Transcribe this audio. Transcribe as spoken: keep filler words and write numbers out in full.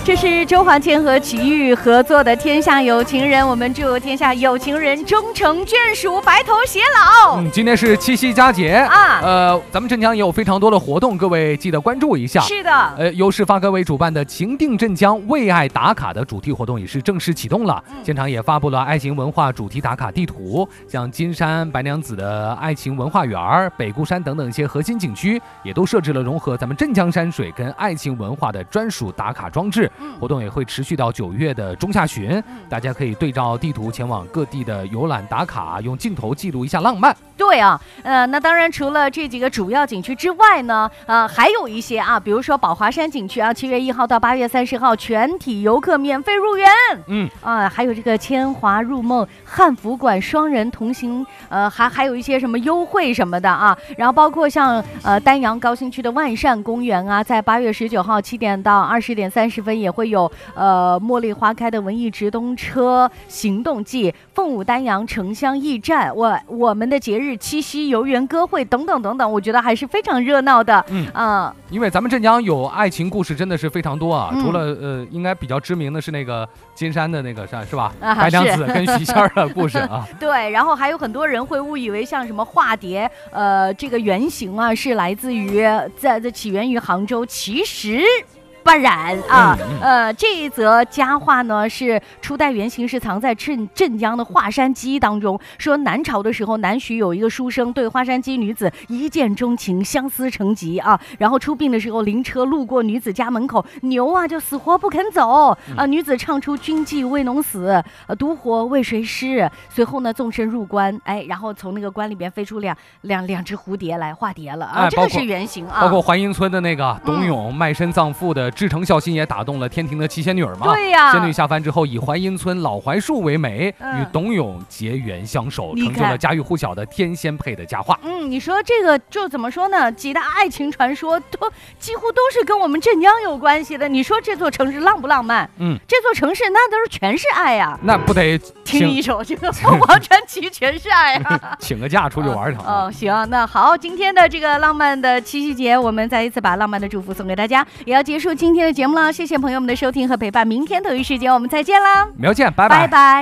这是周华健和齐豫合作的《天下有情人》，我们祝天下有情人终成眷属，白头偕老。 嗯，今天是七夕佳节啊，呃，咱们镇江也有非常多的活动，各位记得关注一下。 是的， 呃，由市发改委主办的情定镇江为爱打卡的主题活动也是正式启动了，嗯、现场也发布了爱情文化主题打卡地图，像金山白娘子的爱情文化园、北固山等等一些核心景区，也都设置了融合咱们镇江山水跟爱情文化的专属打卡装置。嗯、活动也会持续到九月的中下旬，嗯、大家可以对照地图前往各地的游览打卡，用镜头记录一下浪漫。 对啊，呃，那当然除了这几个主要景区之外呢，呃，还有一些啊，比如说宝华山景区啊，七月一号到八月三十号，全体游客免费入园。嗯，啊，还有这个千华入梦汉服馆双人同行，呃，还还有一些什么优惠什么的啊。然后包括像呃丹阳高新区的万善公园啊，在八月十九号七点到二十点三十分也会有呃茉莉花开的文艺直通车行动季，凤舞丹阳城乡驿站，我我们的节日七夕游园歌会等等等等，我觉得还是非常热闹的。嗯啊、呃， 因为咱们镇江有爱情故事真的是非常多啊，嗯、除了呃应该比较知名的是那个金山的那个是吧？啊、白娘子跟徐仙儿的故事啊。 对，然后还有很多人会误以为像什么化蝶，呃，这个原型啊是来自于在在起源于杭州，其实不然啊，呃，这一则佳话呢是初代原型是藏在镇镇江的华山鸡当中。说南朝的时候，南徐有一个书生对华山鸡女子一见钟情，相思成疾啊。然后出殡的时候，灵车路过女子家门口，牛啊就死活不肯走啊。女子唱出君祭为农死，呃，独活为谁诗。随后呢，纵身入关，哎，然后从那个关里边飞出两两两只蝴蝶来化蝶了啊。哎、这个是原型啊。 包括淮阴村的那个董永卖身葬父的至诚孝心也打动了天庭的七仙女嘛。 对呀、啊， 仙女下凡之后，以淮阴村老槐树为媒，嗯、与董永结缘相守，成就了家喻户晓的天仙配的佳话。 嗯，你说这个就怎么说呢？几大爱情传说都几乎都是跟我们镇江有关系的。你说这座城市浪不浪漫？嗯，这座城市那都是全是爱呀、啊。 那不得听一首这个凤凰传奇全是爱啊！ 请个假出去玩一趟。 哦，哦行，那好，今天的这个浪漫的七夕节，我们再一次把浪漫的祝福送给大家，也要结束今天的节目了。谢谢朋友们的收听和陪伴，明天同一时间我们再见啦！ 苗见，拜拜， 拜拜。